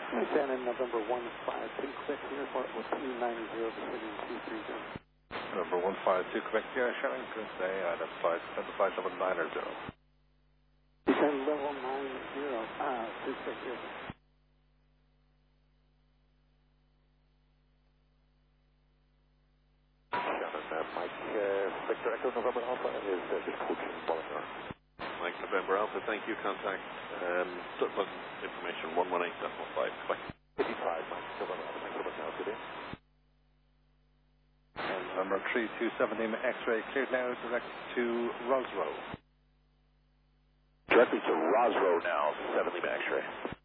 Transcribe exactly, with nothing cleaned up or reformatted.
Shannon, November one five two, Quebec Uniform with two nine zero, Decision two three zero. Number one five two, Quebec Sierra, Shannon, good day, identified, identified level nine or zero. Descend level nine zero, ah, two six zero. Shannon, uh, Mike, uh, Victor Echo, November Alpha, and is uh, just coaching Bollinger. Mike, November Alpha, thank you, contact, um, surplus information one one eight decimal five, Quebec. fifty-five, Mike, November Alpha, thanks so much now, good day. And number three two seven, Lima X-ray, cleared now, direct to Rosrow. Directly to Rosrow now, seven Lima X-ray.